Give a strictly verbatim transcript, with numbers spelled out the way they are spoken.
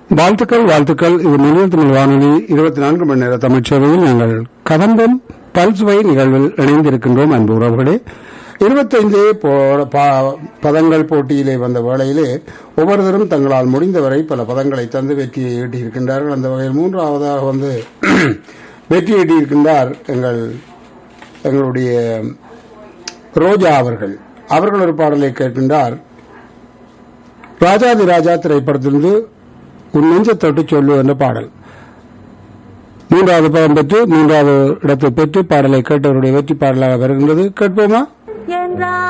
வாழ்த்துக்கள் வாழ்த்துக்கள். இது நிலைய தமிழ் வானொலி இருபத்தி நான்கு மணி நேர தமிழ் சேவையில் நாங்கள் கதம்பம் பல்சுவை நிகழ்வில் இணைந்திருக்கின்றோம். அன்பு உறவுகளே, இருபத்தைந்து பதங்கள் போட்டியிலே வந்த வேளையிலே ஒவ்வொருவரும் தங்களால் முடிந்தவரை பல பதங்களை தந்து வெற்றியை ஈட்டியிருக்கின்றார்கள். அந்த வகையில் மூன்றாவதாக வந்து வெற்றி ஈட்டியிருக்கின்றார் எங்கள் எங்களுடைய ரோஜா அவர்கள். அவர்கள் ஒரு பாடலை கேட்கின்றார். ராஜாதி ராஜா திரைப்படத்திலிருந்து உன் நெஞ்ச தொட்டு சொல்லு என்ற பாடல். மூன்றாவது பதம் பெற்று மூன்றாவது இடத்தை பெற்று பாடலை கேட்டவருடைய வெற்றி பாடலாக வருகின்றது. கேட்போமா?